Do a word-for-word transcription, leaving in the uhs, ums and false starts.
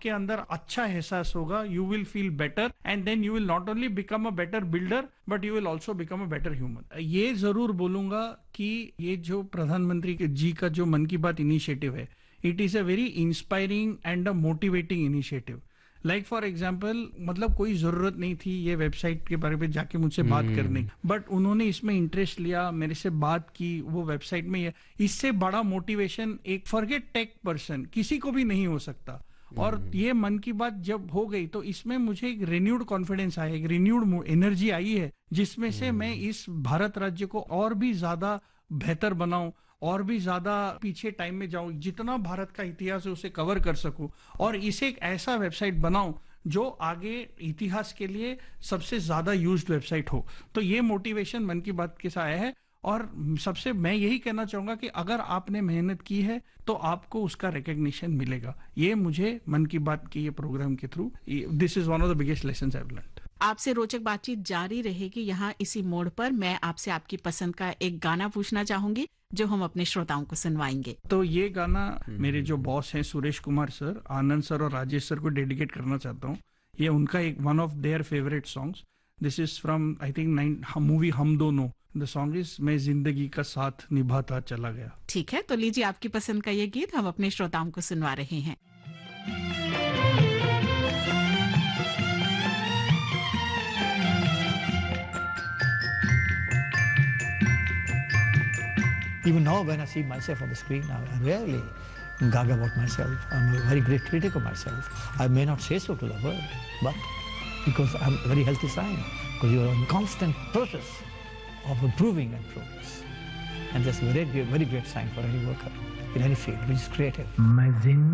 आपके अंदर अच्छा एहसास होगा, you will feel better and then you will not only become a better builder but you will also become a better human. ये जरूर बोलूंगा कि ये जो प्रधानमंत्री जी का जो मन की बात इनिशिएटिव है, it is a very inspiring and a motivating initiative. Like for example, मतलब कोई जरूरत नहीं थी ये वेबसाइट के बारे में जाके मुझसे बात करने, बट उन्होंने इसमें इंटरेस्ट लिया, मेरे से बात की, वो वेबसाइट में ये, इससे बड़ा मोटिवेशन एक फॉरगेट टेक पर्सन किसी को भी नहीं हो सकता। और ये मन की बात जब हो गई तो इसमें मुझे एक रिन्यूड कॉन्फिडेंस आया, एक रिन्यूड एनर्जी आई है, जिसमें से मैं इस भारत राज्य को और भी ज्यादा बेहतर बनाऊं, और भी ज्यादा पीछे टाइम में जाऊं, जितना भारत का इतिहास है उसे कवर कर सकूं, और इसे एक ऐसा वेबसाइट बनाऊं जो आगे इतिहास के लिए सबसे ज्यादा यूज्ड वेबसाइट हो। तो ये मोटिवेशन मन की बात के साथ आया है। और सबसे मैं यही कहना चाहूंगा कि अगर आपने मेहनत की है तो आपको उसका रिकग्निशन मिलेगा। ये मुझे मन की बात के ये प्रोग्राम के through, this is one of the biggest lessons I have learned. आपसे रोचक बातचीत जारी रहेगी यहाँ इसी मोड़ पर। मैं आपसे आपकी पसंद का एक गाना पूछना चाहूंगी जो हम अपने श्रोताओं को सुनवाएंगे। तो ये गाना मेरे जो बॉस हैं सुरेश कुमार सर, आनंद सर और राजेश सर को डेडिकेट करना चाहता हूँ। ये उनका एक one of their favourite songs. This is from I think movie हम दोनों। द सॉन्ग इज मैं जिंदगी का साथ निभाता चला गया। ठीक है, तो लीजिए आपकी पसंद का ये गीत हम अपने श्रोताओं को सुनवा रहे हैं। Even now, when I see myself on the screen, I rarely gag about myself. I'm a very great critic of myself. I may not say so to the world, but because I'm a very healthy sign, because you're in constant process of improving and progress. And that's a very, very great sign for any worker in any field which is creative.